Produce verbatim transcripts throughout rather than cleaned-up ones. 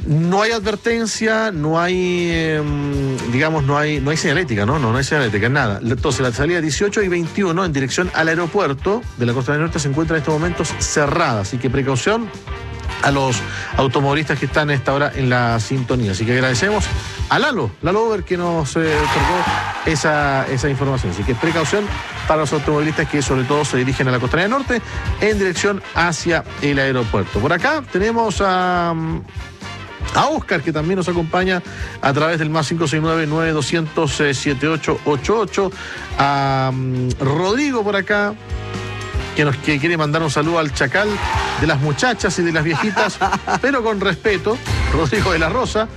No hay advertencia, no hay, eh, digamos, no hay, no hay señalética, ¿no? No, no hay señalética, nada. Entonces, la salida dieciocho y veintiuno en dirección al aeropuerto de la Costa del Norte se encuentra en estos momentos cerrada, así que precaución a los automovilistas que están a esta hora en la sintonía. Así que agradecemos a Lalo, Lalo Over, que nos eh, otorgó esa, esa información. Así que precaución para los automovilistas que sobre todo se dirigen a la Costanera Norte en dirección hacia el aeropuerto. Por acá tenemos a... a Oscar, que también nos acompaña a través del más cinco seis nueve, nueve dos cero cero, siete ocho ocho ocho. A um, Rodrigo por acá, que nos que quiere mandar un saludo al chacal de las muchachas y de las viejitas, pero con respeto, Rodrigo de la Rosa.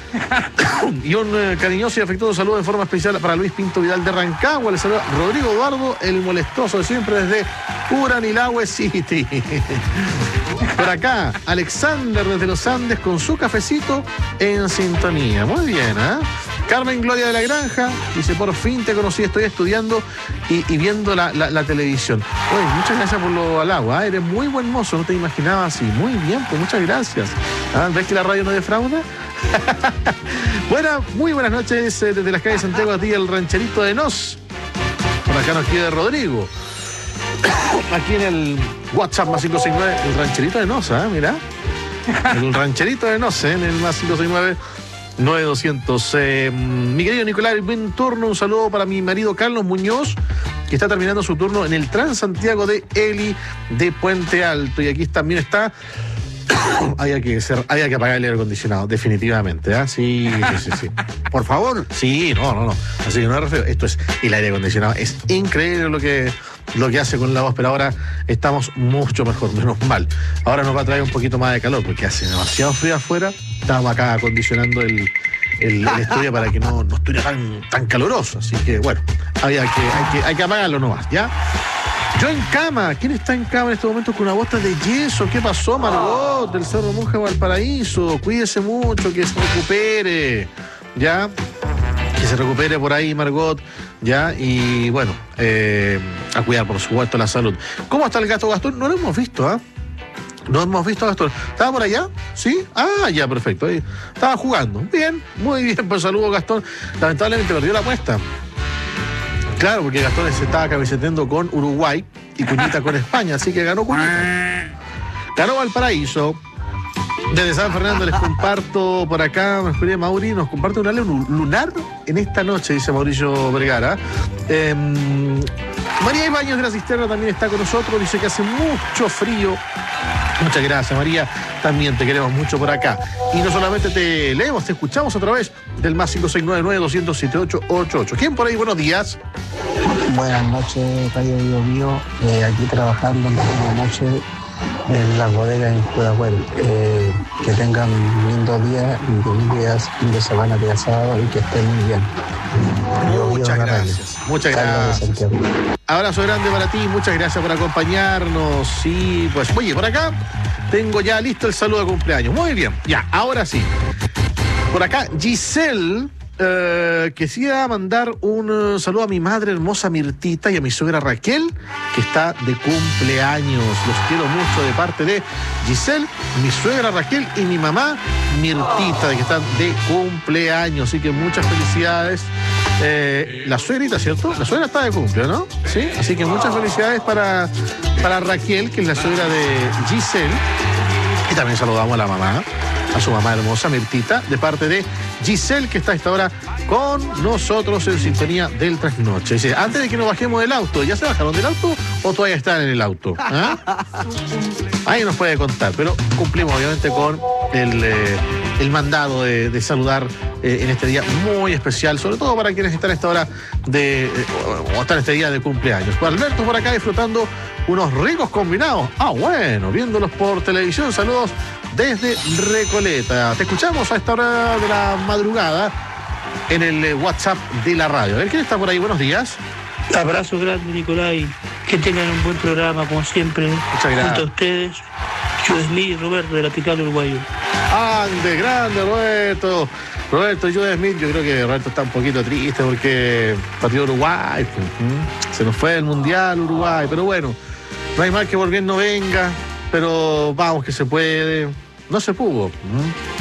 Y un eh, cariñoso y afectuoso saludo de forma especial para Luis Pinto Vidal de Rancagua. Le saluda Rodrigo Eduardo, el molestoso de siempre desde Uranilahue City. Por acá, Alexander desde los Andes con su cafecito en sintonía. Muy bien, ¿eh? Carmen Gloria de la Granja dice: por fin te conocí, estoy estudiando y, y viendo la, la, la televisión. Oye, muchas gracias por lo halago, ¿eh? Eres muy buen mozo, no te imaginaba así. Muy bien, pues muchas gracias. ¿Ah? ¿Ves que la radio no defrauda? Buena, muy buenas noches eh, desde las calles de Santiago, a ti el rancherito de Nos. Por acá nos queda Rodrigo. Aquí en el WhatsApp más cinco seis nueve, el rancherito de Nos, ¿eh? Mira. El rancherito de Nos, ¿eh? En el más cinco seis nueve, nueve doscientos. Eh, mi querido Nicolás, buen turno. Un saludo para mi marido Carlos Muñoz, que está terminando su turno en el Transantiago de Eli de Puente Alto. Y aquí también está. Había que ser, había que apagar el aire acondicionado, definitivamente, ¿eh? Sí, sí, sí, sí. Por favor. Sí, no, no, no. Así que no me refiero. Esto es el aire acondicionado. Es increíble lo que, lo que hace con la voz, pero ahora estamos mucho mejor, menos mal. Ahora nos va a traer un poquito más de calor, porque hace demasiado frío afuera. Estamos acá acondicionando el, el, el estudio para que no, no estuviera tan, tan caluroso. Así que, bueno, había que, hay que, hay que apagarlo nomás, ¿ya? Yo en cama. ¿Quién está en cama en estos momentos con una bota de yeso? ¿Qué pasó, Margot, del Cerro Monje Valparaíso? Cuídese mucho, que se recupere, ¿ya? Que se recupere por ahí, Margot, ¿ya? Y bueno, eh, a cuidar, por supuesto, la salud. ¿Cómo está el gato Gastón? No lo hemos visto, ¿ah? ¿eh? No hemos visto a Gastón. ¿Estaba por allá? ¿Sí? Ah, ya, perfecto. Ahí estaba jugando. Bien, muy bien, pues saludo, Gastón. Lamentablemente perdió la apuesta. Claro, porque Gastón se estaba camiseteando con Uruguay y Cuñita con España, así que ganó Cuñita. Ganó Valparaíso. Desde San Fernando les comparto por acá, me esperé, Mauri, nos comparte una luz lunar en esta noche, dice Mauricio Vergara. Eh, María Ibáñez de la Cisterna también está con nosotros, dice que hace mucho frío. Muchas gracias, María. También te queremos mucho por acá. Y no solamente te leemos, te escuchamos a través del más cinco seis nueve, nueve dos cero cero, siete ocho ocho ocho. ¿Quién por ahí? Buenos días. Buenas noches, Radio Bio Bio. Eh, aquí trabajando en la noche en las bodegas en Pudahuel. Eh, que tengan lindos días y feliz días, fin de semana de asado y que estén muy bien. Bio, muchas Bio, gracias. Muchas gracias. Abrazo grande para ti, muchas gracias por acompañarnos. Y pues, oye, por acá tengo ya listo el saludo de cumpleaños. Muy bien, ya, ahora sí. Por acá, Giselle, eh, quisiera mandar un uh, saludo a mi madre hermosa Mirtita y a mi suegra Raquel, que está de cumpleaños. Los quiero mucho de parte de Giselle, mi suegra Raquel y mi mamá Mirtita, que están de cumpleaños. Así que muchas felicidades. Eh, la suegrita, ¿cierto? La suegra está de cumple, ¿no? Sí, así que muchas felicidades para, para Raquel, que es la suegra de Giselle. Y también saludamos a la mamá, a su mamá hermosa, Mirtita, de parte de Giselle, que está a esta hora con nosotros en sintonía del Trasnoche. Dice, antes de que nos bajemos del auto, ¿ya se bajaron del auto o todavía están en el auto? ¿Ah? Ahí nos puede contar, pero cumplimos obviamente con el, eh, el mandado de, de saludar eh, en este día muy especial, sobre todo para quienes están a esta hora de, eh, o están este día de cumpleaños. Pues Alberto por acá disfrutando unos ricos combinados. Ah, bueno, viéndolos por televisión. Saludos desde Recoleta. Te escuchamos a esta hora de la madrugada en el WhatsApp de la radio. A ver, ¿quién está por ahí? Buenos días. Abrazo grande, Nicolai. Que tengan un buen programa, como siempre. Muchas gracias. Junto a ustedes, Judesmith y Roberto de la Pical Uruguayo. ¡Ande, grande, Roberto! Roberto y Judesmith, yo creo que Roberto está un poquito triste porque partió Uruguay. Pues, se nos fue el Mundial Uruguay, pero bueno, no hay mal que volviendo venga, pero vamos que se puede. No se pudo.